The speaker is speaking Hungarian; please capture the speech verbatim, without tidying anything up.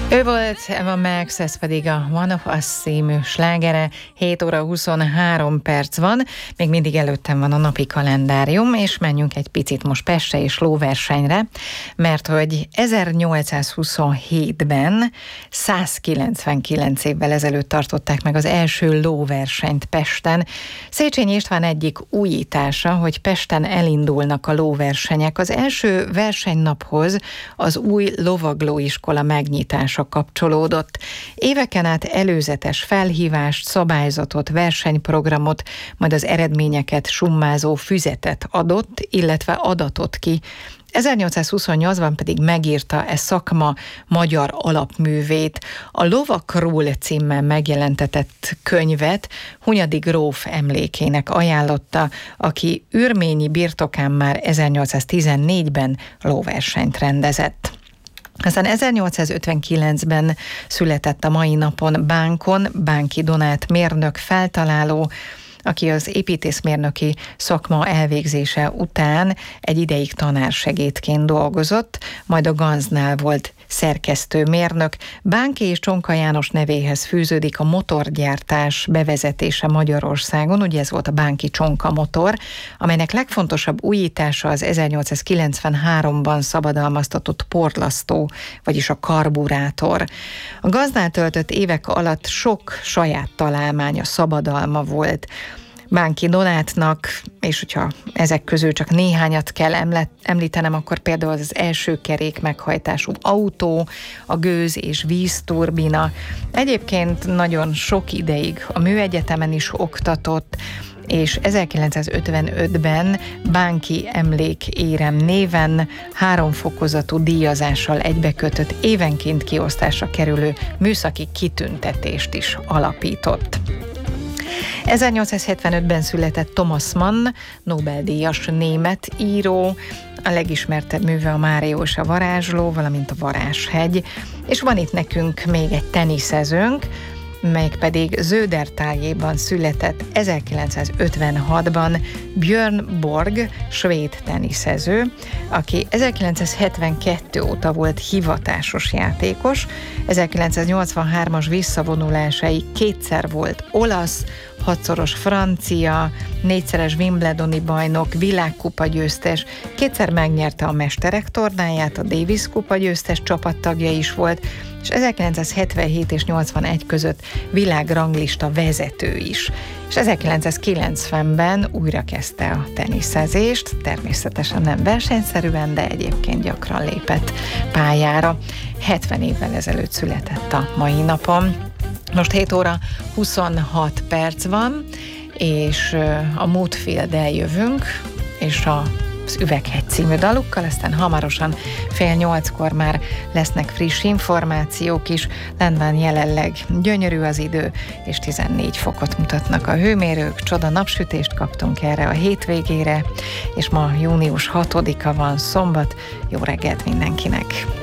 Ő volt Eva Max, ez pedig a One of Us című slágere. hét óra huszonhárom perc van, még mindig előttem van a napi kalendárium, és menjünk egy picit most Pestre és lóversenyre, mert hogy ezernyolcszázhuszonhétben, százkilencvenkilenc évvel ezelőtt tartották meg az első lóversenyt Pesten. Széchenyi István egyik újítása, hogy Pesten elindulnak a lóversenyek. Az első versenynaphoz az új lovaglóiskola megnyitása kapcsolódott. Éveken át előzetes felhívást, szabályzatot, versenyprogramot, majd az eredményeket summázó füzetet adott, illetve adatot ki. ezernyolcszázhuszonnyolcban pedig megírta e szakma magyar alapművét. A Lovakról címmel megjelentetett könyvet Hunyadi gróf emlékének ajánlotta, aki ürményi birtokán már ezernyolcszáztizennégyben lóversenyt rendezett. Aztán ezernyolcszázötvenkilencben született a mai napon Bánkon Bánki Donát mérnök feltaláló, aki az építészmérnöki szakma elvégzése után egy ideig tanársegédként dolgozott, majd a Ganznál volt szerkesztőmérnök. Bánki és Csonka János nevéhez fűződik a motorgyártás bevezetése Magyarországon, ugye ez volt a Bánki Csonka motor, amelynek legfontosabb újítása az ezernyolcszázkilencvenháromban szabadalmaztatott porlasztó, vagyis a karburátor. A Gaznál töltött évek alatt sok saját találmánya, szabadalma volt Bánki Donátnak, és hogyha ezek közül csak néhányat kell említenem, akkor például az első kerék meghajtású autó, a gőz- és vízturbina. Egyébként nagyon sok ideig a műegyetemen is oktatott, és ezerkilencszázötvenötben Bánki Emlékérem néven három fokozatú díjazással egybekötött évenként kiosztásra kerülő műszaki kitüntetést is alapított. ezernyolcszázhetvenötben született Thomas Mann, Nobel-díjas német író, a legismertebb műve a Márió és a varázsló, valamint a Varázshegy, és van itt nekünk még egy teniszezőnk, melyik Södertáljéban született ezerkilencszázötvenhatban Björn Borg, svéd teniszező, aki ezerkilencszázhetvenkettő óta volt hivatásos játékos, ezerkilencszáznyolcvanhármas visszavonulásáig kétszer volt olasz, hatszoros francia, négyszeres Wimbledoni bajnok, világkupa győztes, kétszer megnyerte a mesterek tornáját, a Davis kupa győztes csapattagja is volt, és ezerkilencszázhetvenhét és nyolcvanegy között világranglista vezető is. És ezerkilencszázkilencvenben újra kezdte a teniszezést, természetesen nem versenyszerűen, de egyébként gyakran lépett pályára. hetven évvel ezelőtt született a mai napon. Most hét óra huszonhat perc van, és a Moodfield-el jövünk, és a az Üveghegy című dalukkal, aztán hamarosan fél nyolckor már lesznek friss információk is. Lendván jelenleg gyönyörű az idő, és tizennégy fokot mutatnak a hőmérők. Csoda napsütést kaptunk erre a hétvégére, és ma június hatodika van, szombat. Jó reggelt mindenkinek!